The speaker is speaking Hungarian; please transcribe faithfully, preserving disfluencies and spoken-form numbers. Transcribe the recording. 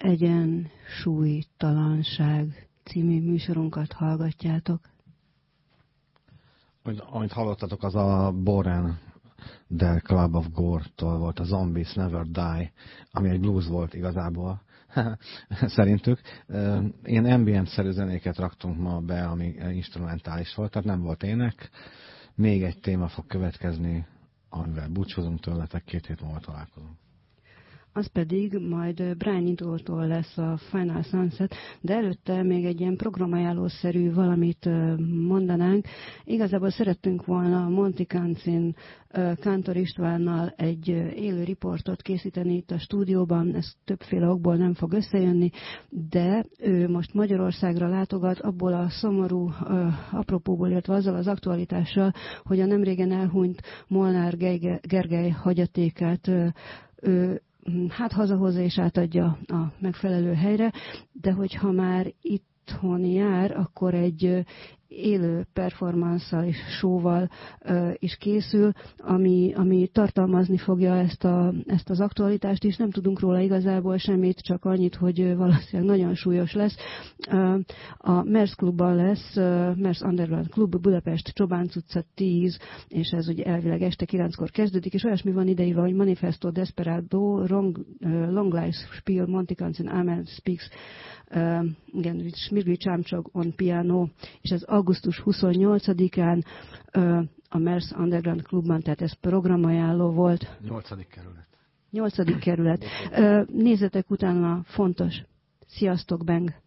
Egyensúlytalanság című műsorunkat hallgatjátok. Amit hallottatok, az a Boren The Club of Gore-tól volt, a Zombies Never Die, ami egy blues volt igazából, szerintük. Én ambient-szerű zenéket raktunk ma be, ami instrumentális volt, tehát nem volt ének. Még egy téma fog következni, amivel búcsúzunk tőletek, két hét múlva találkozunk. Az pedig majd Brian Ito-tól lesz a Final Sunset, de előtte még egy ilyen programajánlószerű valamit mondanánk. Igazából szerettünk volna Monty Kancin Kántor Istvánnal egy élő riportot készíteni itt a stúdióban, ez többféle okból nem fog összejönni, de ő most Magyarországra látogat abból a szomorú apropóból, illetve azzal az aktualitással, hogy a nemrégen elhunyt Molnár Gergely hagyatékát ő hát hazahozza és átadja a megfelelő helyre, de hogyha már itthon jár, akkor egy élő performanszal és showval uh, is készül, ami, ami tartalmazni fogja ezt, a, ezt az aktualitást is. Nem tudunk róla igazából semmit, csak annyit, hogy valószínűleg nagyon súlyos lesz. Uh, a Mersz klubban lesz, uh, Mersz Underground Klub, Budapest, Csobánc utca tíz, és ez ugye elvileg este kilenckor kezdődik, és olyasmi van ideírva, hogy Manifesto Desperado, Long, uh, Long Life Spiel, Monty Kancin, Amen Speaks, uh, igen, Smirgli Csámcsog on piano, és ez augusztus huszonnyolcadikán uh, a Mersz Underground Klubban, tehát ez programajánló volt. Nyolcadik kerület. Nyolcadik kerület. Uh, nézzetek utána, fontos. Sziasztok, Beng!